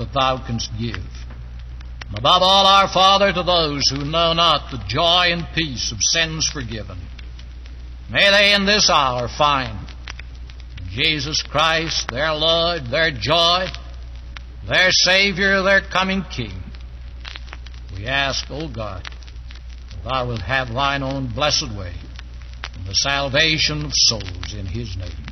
that Thou canst give. And above all, our Father, to those who know not the joy and peace of sins forgiven, may they in this hour find in Jesus Christ their Lord, their joy, their Savior, their coming King. We ask, O God, that Thou wilt have Thine own blessed way in the salvation of souls in His name.